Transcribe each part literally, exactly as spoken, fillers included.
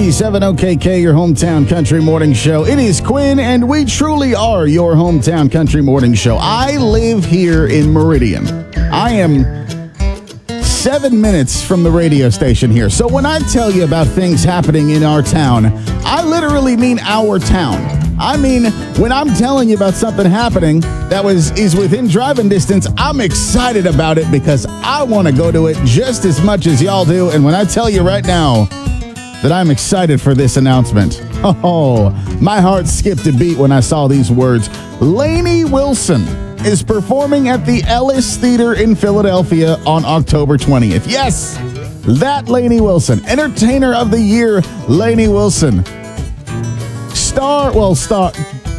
ninety-seven O K K, your hometown country morning show. It is Quinn, and we truly are your hometown country morning show. I live here in Meridian. I am seven minutes from the radio station here. So when I tell you about things happening in our town, I literally mean our town. I mean, when I'm telling you about something happening that was is within driving distance, I'm excited about it because I want to go to it just as much as y'all do. And when I tell you right now that I'm excited for this announcement, oh, my heart skipped a beat when I saw these words. Lainey Wilson is performing at the Ellis Theater in Philadelphia on October twentieth. Yes, that Lainey Wilson, Entertainer of the Year, Lainey Wilson. Star, well, star,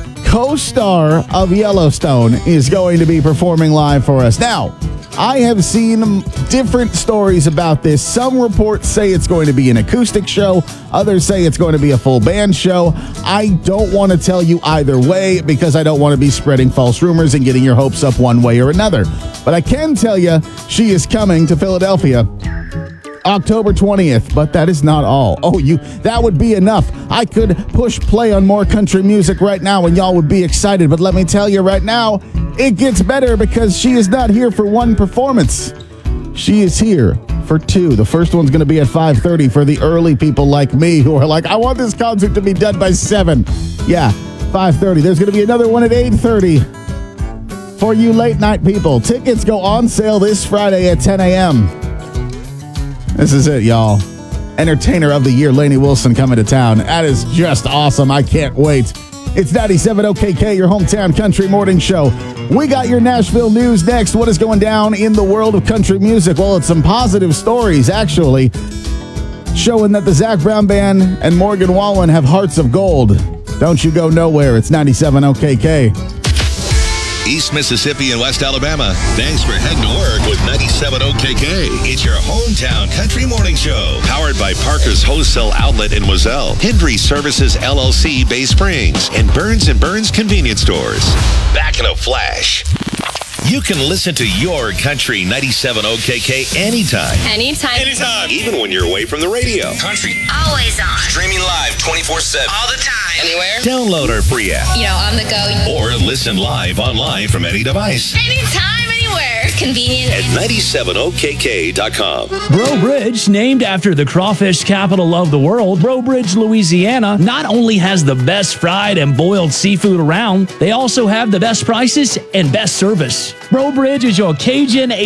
co-star of Yellowstone is going to be performing live for us. Now, I have seen different stories about this. Some reports say it's going to be an acoustic show. Others say it's going to be a full band show. I don't want to tell you either way because I don't want to be spreading false rumors and getting your hopes up one way or another. But I can tell you she is coming to Philadelphia October twentieth, but that is not all. Oh, you, that would be enough. I could push play on more country music right now and y'all would be excited, but let me tell you right now, it gets better because she is not here for one performance. She is here for two. The first one's going to be at five thirty for the early people like me who are like, I want this concert to be done by seven. Yeah, five thirty. There's going to be another one at eight thirty for you late night people. Tickets go on sale this Friday at ten a.m. This is it, y'all. Entertainer of the Year, Lainey Wilson, coming to town. That is just awesome. I can't wait. It's ninety-seven O K K, your hometown country morning show. We got your Nashville news next. What is going down in the world of country music? Well, it's some positive stories, actually, showing that the Zac Brown Band and Morgan Wallen have hearts of gold. Don't you go nowhere. It's ninety-seven O K K. East Mississippi and West Alabama. Thanks for heading to work with ninety-seven O K K. It's your hometown country morning show. Powered by Parker's Wholesale Outlet in Wazelle, Hendry Services L L C Bay Springs, and Burns and Burns Convenience Stores. Back in a flash. You can listen to your country ninety-seven O K K anytime. Anytime. Anytime. Even when you're away from the radio. Country. Always on. Streaming live twenty-four seven. All the time. Anywhere. Download our free app. You know, on the go. Or listen live online from any device. Anytime, anywhere. It's convenient. At ninety-seven O K K dot com. Breaux Bridge, named after the crawfish capital of the world, Breaux Bridge, Louisiana, not only has the best fried and boiled seafood around, they also have the best prices and best service. Breaux Bridge is your Cajun